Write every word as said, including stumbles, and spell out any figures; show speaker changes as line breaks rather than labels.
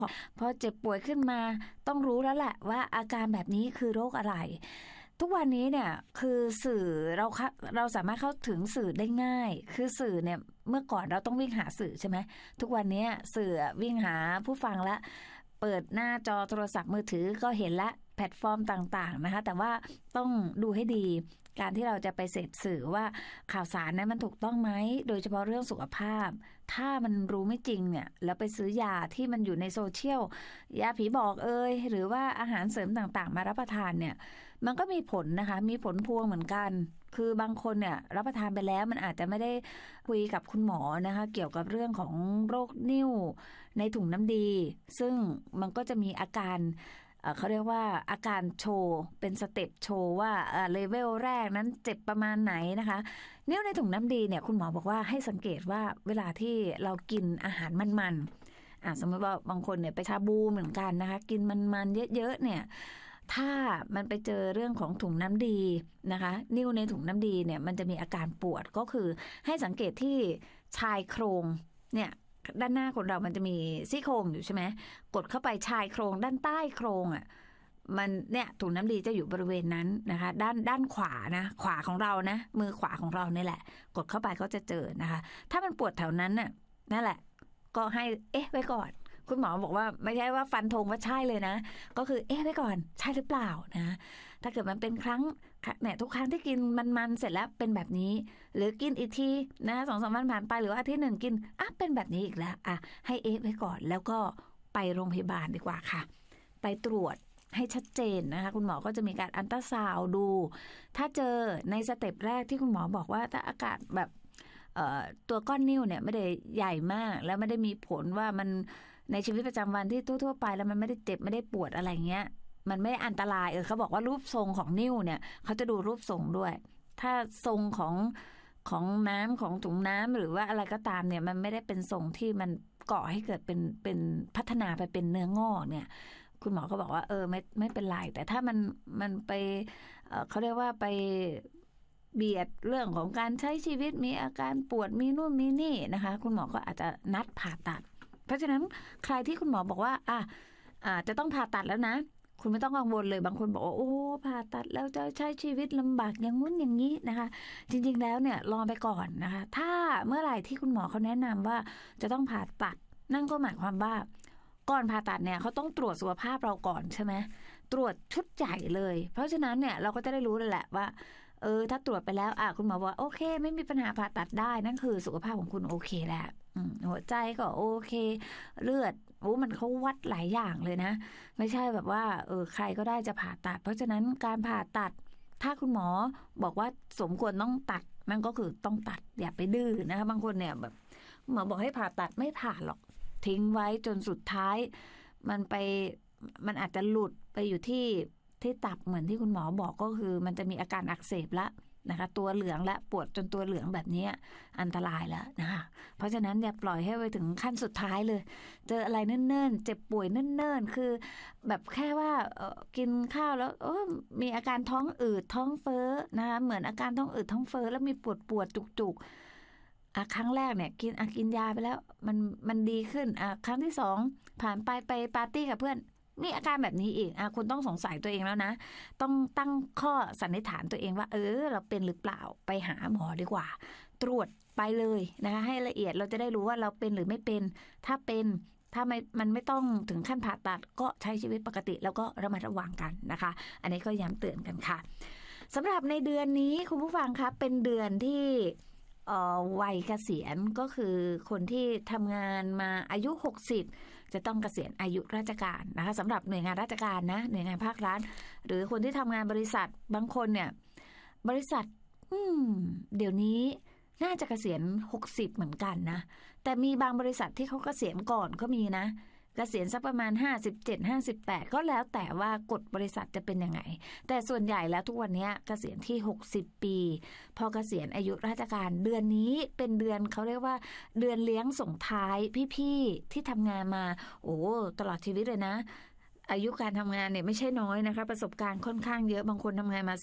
พอเจ็บป่วยขึ้นมาต้องรู้แล้วแหละว่าอาการแบบนี้คือโรคอะไรทุกวันนี้เนี่ยคือสื่อเราเราสามารถเข้าถึงสื่อได้ง่ายคือสื่อเนี่ยเมื่อก่อนเราต้องวิ่งหาสื่อใช่ไหมทุกวันนี้สื่อวิ่งหาผู้ฟังละเปิดหน้าจอโทรศัพท์มือถือก็เห็นละแพลตฟอร์มต่างๆนะคะแต่ว่าต้องดูให้ดีการที่เราจะไปเสพสื่อว่าข่าวสารนั้นมันถูกต้องไหมโดยเฉพาะเรื่องสุขภาพถ้ามันรู้ไม่จริงเนี่ยแล้วไปซื้อยาที่มันอยู่ในโซเชียลยาผีบอกเอ่ยหรือว่าอาหารเสริมต่างๆมารับประทานเนี่ยมันก็มีผลนะคะมีผลพวงเหมือนกันคือบางคนเนี่ยรับประทานไปแล้วมันอาจจะไม่ได้คุยกับคุณหมอนะคะเกี่ยวกับเรื่องของโรคนิ่วในถุงน้ำดีซึ่งมันก็จะมีอาการเขาเรียกว่าอาการโชว์เป็นสเต็ปโชว์ว่าเลเวลแรกนั้นเจ็บประมาณไหนนะคะนิ้วในถุงน้ำดีเนี่ยคุณหมอบอกว่าให้สังเกตว่าเวลาที่เรากินอาหารมันๆอ่ะสมมติว่าบางคนเนี่ยไปชาบูเหมือนกันนะคะกินมันๆเยอะๆเนี่ยถ้ามันไปเจอเรื่องของถุงน้ำดีนะคะนิ้วในถุงน้ำดีเนี่ยมันจะมีอาการปวดก็คือให้สังเกตที่ชายโครงเนี่ยด้านหน้าคนเรามันจะมีซี่โครงอยู่ใช่ไหมกดเข้าไปชายโครงด้านใต้โครงอ่ะมันเนี่ยถุงน้ำดีจะอยู่บริเวณนั้นนะคะด้านด้านขวานะขวาของเรานะมือขวาของเราเนี่ยแหละกดเข้าไปก็จะเจอนะคะถ้ามันปวดแถวนั้นน่ะนั่นแหละก็ให้เอ๊ะไว้ก่อนคุณหมอบอกว่าไม่ใช่ว่าฟันธงว่าใช่เลยนะก็คือเอ๊ะไว้ก่อนใช่หรือเปล่านะถ้าเกิดมันเป็นครั้งเนี่ยทุกครั้งที่กินมันๆเสร็จแล้วเป็นแบบนี้หรือกินอีกทีนะสองสามวันผ่านไปหรือว่าอาทิตย์หนึ่งกินอ่ะเป็นแบบนี้อีกแล้วอ่ะให้เอ๊ะไว้ก่อนแล้วก็ไปโรงพยาบาลดีกว่าค่ะไปตรวจให้ชัดเจนนะคะคุณหมอก็จะมีการอัลตราซาวด์ดูถ้าเจอในสเต็ปแรกที่คุณหมอบอกว่าถ้าอากาศแบบตัวก้อนนิ่วเนี่ยไม่ได้ใหญ่มากแล้วไม่ได้มีผลว่ามันในชีวิตประจำวันที่ทั่วๆไปแล้วมันไม่ได้เจ็บไม่ได้ปวดอะไรเงี้ยมันไม่อันตรายเออเขาบอกว่ารูปทรงของนิ่วเนี่ยเขาจะดูรูปทรงด้วยถ้าทรงของของน้ำของถุงน้ำหรือว่าอะไรก็ตามเนี่ยมันไม่ได้เป็นทรงที่มันก่อให้เกิดเป็นเป็นพัฒนาไปเป็นเนื้องอกเนี่ยคุณหมอก็บอกว่าเออไม่ไม่เป็นไรแต่ถ้ามันมันไปเอ่อเขาเรียกว่าไปเบียดเรื่องของการใช้ชีวิตมีอาการปวดมีนู่นมีนี่นะคะคุณหมอก็อาจจะนัดผ่าตัดเพราะฉะนั้นใครที่คุณหมอบอกว่าอ่ะอ่าจะต้องผ่าตัดแล้วนะคุณไม่ต้องกังวลเลยบางคนบอกว่าโอ้ผ่าตัดแล้วจะใช้ชีวิตลำบากอย่างงู้นอย่างนี้นะคะจริงๆแล้วเนี่ยรอไปก่อนนะคะถ้าเมื่อไหร่ที่คุณหมอเขาแนะนำว่าจะต้องผ่าตัดนั่นก็หมายความว่าก่อนผ่าตัดเนี่ยเขาต้องตรวจสุขภาพเราก่อนใช่ไหมตรวจชุดใหญ่เลยเพราะฉะนั้นเนี่ยเราก็จะได้รู้เลยแหละว่าเออถ้าตรวจไปแล้วอ่ะคุณหมอบอกโอเคไม่มีปัญหาผ่าตัดได้นั่นคือสุขภาพของคุณโอเคแล้วหัวใจก็โอเคเลือดโอ้มันเขาวัดหลายอย่างเลยนะไม่ใช่แบบว่าเออใครก็ได้จะผ่าตัดเพราะฉะนั้นการผ่าตัดถ้าคุณหมอบอกว่าสมควรต้องตัดนั่นก็คือต้องตัดอย่าไปดื้อนะคะบางคนเนี่ยแบบหมอบอกให้ผ่าตัดไม่ผ่าหรอกทิ้งไว้จนสุดท้ายมันไปมันอาจจะหลุดไปอยู่ที่ที่ตับเหมือนที่คุณหมอบอกก็คือมันจะมีอาการอักเสบละนะคะตัวเหลืองและปวดจนตัวเหลืองแบบนี้อันตรายแล้วนะคะเพราะฉะนั้นอย่าปล่อยให้ไปถึงขั้นสุดท้ายเลยเจออะไรเนิ่นๆเจ็บป่วยเนิ่นๆคือแบบแค่ว่าเอ่อกินข้าวแล้วเออมีอาการท้องอืดท้องเฟ้อนะคะเหมือนอาการท้องอืดท้องเฟ้อแล้วมีปวดปวดจุกๆอ่ะครั้งแรกเนี่ยกินอ่ะกินยาไปแล้วมันมันดีขึ้นอ่ะครั้งที่สองผ่านไปไปปาร์ตี้กับเพื่อนมีอาการแบบนี้อีกอ่ะคุณต้องสงสัยตัวเองแล้วนะต้องตั้งข้อสันนิษฐานตัวเองว่าเออเราเป็นหรือเปล่าไปหาหมอดีกว่าตรวจไปเลยนะคะให้ละเอียดเราจะได้รู้ว่าเราเป็นหรือไม่เป็นถ้าเป็นถ้าไม่มันไม่ต้องถึงขั้นผ่าตัดก็ใช้ชีวิตปกติแล้วก็ระมัดระวังกันนะคะอันนี้ก็ย้ำเตือนกันค่ะสำหรับในเดือนนี้คุณผู้ฟังครับเป็นเดือนที่วัยเกษียณก็คือคนที่ทำงานมาอายุหกสิบจะต้องเกษียณอายุราชการนะคะสำหรับหน่วยงานราชการนะหน่วยงานภาครัฐหรือคนที่ทำงานบริษัทบางคนเนี่ยบริษัทอืมเดี๋ยวนี้น่าจะเกษียณหกสิบเหมือนกันนะแต่มีบางบริษัทที่เขาเกษียณก่อนก็มีนะเกษียณสักประมาณห้าสิบเจ็ด ห้าสิบแปดก็แล้วแต่ว่ากฎบริษัทจะเป็นยังไงแต่ส่วนใหญ่แล้วทุกวันนี้เกษียณที่หกสิบปีพอเกษียณอายุราชการเดือนนี้เป็นเดือนเขาเรียกว่าเดือนเลี้ยงส่งท้ายพี่ๆที่ทำงานมาโอ้ตลอดชีวิตเลยนะอายุการทำงานเนี่ยไม่ใช่น้อยนะคะประสบการณ์ค่อนข้างเยอะบางคนทำงานมา